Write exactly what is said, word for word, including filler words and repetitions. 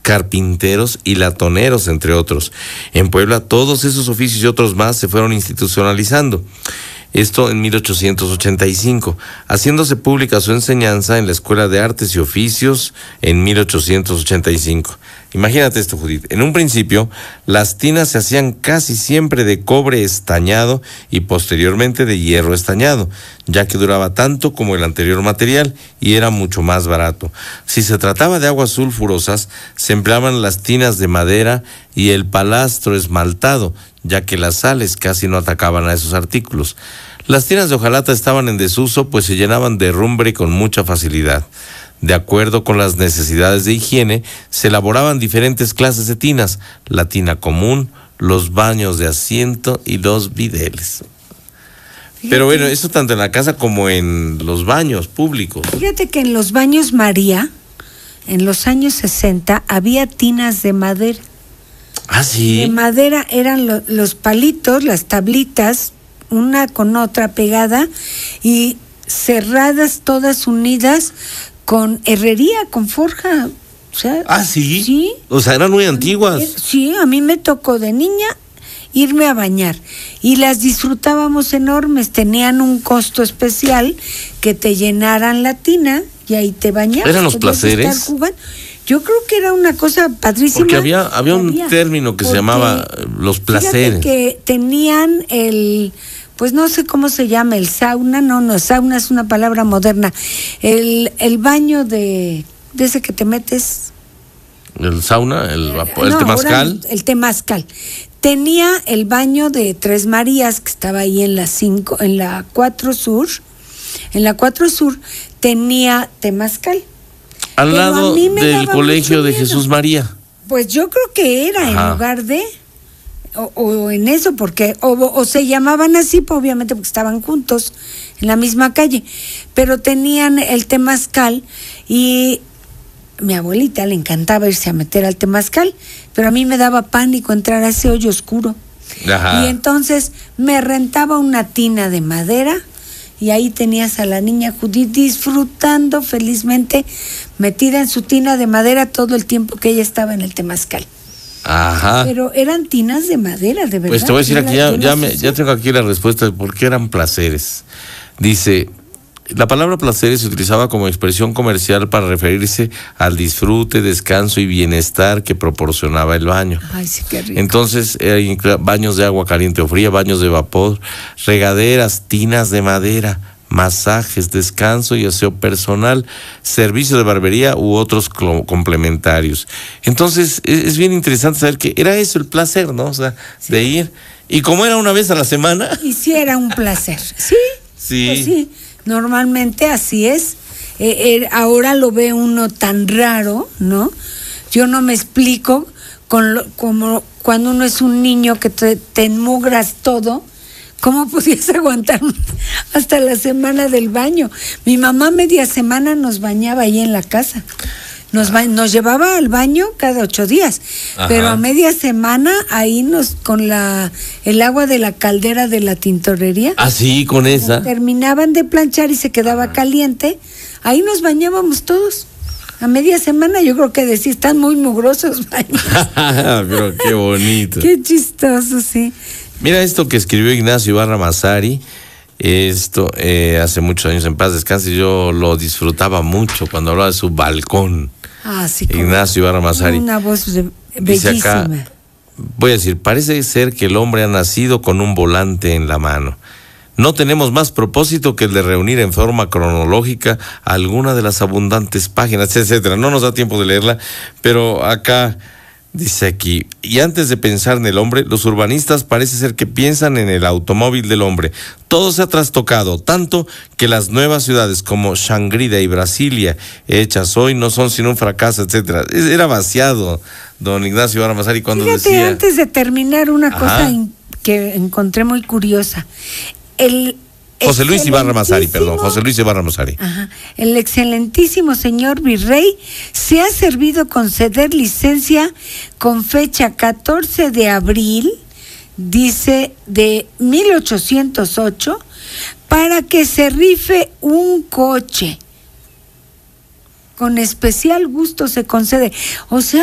carpinteros y latoneros, entre otros. En Puebla, todos esos oficios y otros más se fueron institucionalizando. Esto en mil ochocientos ochenta y cinco, haciéndose pública su enseñanza en la Escuela de Artes y Oficios en mil ochocientos ochenta y cinco. Imagínate esto, Judith. En un principio, las tinas se hacían casi siempre de cobre estañado y posteriormente de hierro estañado, ya que duraba tanto como el anterior material y era mucho más barato. Si se trataba de aguas sulfurosas, se empleaban las tinas de madera y el palastro esmaltado, ya que las sales casi no atacaban a esos artículos. Las tinas de hojalata estaban en desuso, pues se llenaban de herrumbre con mucha facilidad. De acuerdo con las necesidades de higiene, se elaboraban diferentes clases de tinas: la tina común, los baños de asiento y los bideles. Fíjate. Pero bueno, eso tanto en la casa como en los baños públicos. Fíjate que en los baños María, en los años sesenta, había tinas de madera. Ah, sí. De madera eran lo, los palitos, las tablitas, una con otra pegada y cerradas, todas unidas con herrería, con forja. O sea, ah, sí. Sí. O sea, eran muy antiguas. Sí, a mí me tocó de niña irme a bañar y las disfrutábamos enormes. Tenían un costo especial que te llenaran la tina y ahí te bañabas. Eran los placeres. Yo creo que era una cosa padrísima. Porque había, había un había, término que se llamaba los placeres. Que tenían el, pues no sé cómo se llama, el sauna, no, no, sauna es una palabra moderna. El, el baño de, de ese que te metes. El sauna, el, el no, temazcal. El temazcal. Tenía el baño de Tres Marías, que estaba ahí en la cinco, en la cuatro Sur. En la cuatro Sur tenía temazcal. Al Pero lado del colegio de Jesús María. Pues yo creo que era. Ajá. En lugar de, o, o en eso, porque, o, o se llamaban así, pues, obviamente porque estaban juntos en la misma calle, pero tenían el temazcal y mi abuelita le encantaba irse a meter al temazcal, pero a mí me daba pánico entrar a ese hoyo oscuro. Ajá. Y entonces me rentaba una tina de madera. Y ahí tenías a la niña Judith disfrutando felizmente, metida en su tina de madera todo el tiempo que ella estaba en el temazcal. Ajá. Pero eran tinas de madera, de verdad. Pues te voy a decir aquí, ya, ya, me, ya tengo aquí la respuesta de por qué eran placeres. Dice, la palabra placeres se utilizaba como expresión comercial para referirse al disfrute, descanso y bienestar que proporcionaba el baño. Ay, sí, qué rico. Entonces, eh, baños de agua caliente o fría, baños de vapor, regaderas, tinas de madera, masajes, descanso y aseo personal, servicio de barbería u otros complementarios. Entonces, es, es bien interesante saber que era eso el placer, ¿no? O sea, sí. De ir. Y como era una vez a la semana. Y sí era un placer. Sí. Sí. Pues sí. Normalmente así es. Eh, eh, ahora lo ve uno tan raro, ¿no? Yo no me explico con lo, como cuando uno es un niño que te, te enmugras todo, ¿cómo podías aguantar hasta la semana del baño? Mi mamá media semana nos bañaba ahí en la casa. Nos, ba- nos llevaba al baño cada ocho días, Ajá. pero a media semana ahí nos con la el agua de la caldera de la tintorería. Ah, sí, con esa. Terminaban de planchar y se quedaba Ajá. caliente. Ahí nos bañábamos todos. A media semana yo creo que decía, están muy mugrosos baños. Pero qué bonito. Qué chistoso, sí. Mira esto que escribió Ignacio Ibarra Massari. Esto eh, hace muchos años, en paz descanse, yo lo disfrutaba mucho cuando hablaba de su balcón. Ah, sí. Ignacio Ibarra Massari. Una voz de, bellísima. Acá, voy a decir, parece ser que el hombre ha nacido con un volante en la mano. No tenemos más propósito que el de reunir en forma cronológica alguna de las abundantes páginas, etcétera. No nos da tiempo de leerla, pero acá dice aquí, y antes de pensar en el hombre, los urbanistas parece ser que piensan en el automóvil del hombre. Todo se ha trastocado, tanto que las nuevas ciudades como Shangrida y Brasilia, hechas hoy, no son sino un fracaso, etcétera. Era vaciado, don Ignacio Ibarra Massari, cuando Fíjate, decía... antes de terminar, una Ajá. cosa in- que encontré muy curiosa. El José Luis Ibarra Massari, perdón, José Luis Ibarra Massari. Ajá. El excelentísimo señor virrey se ha servido conceder licencia con fecha catorce de abril, dice, de mil ochocientos ocho, para que se rife un coche. Con especial gusto se concede. O sea,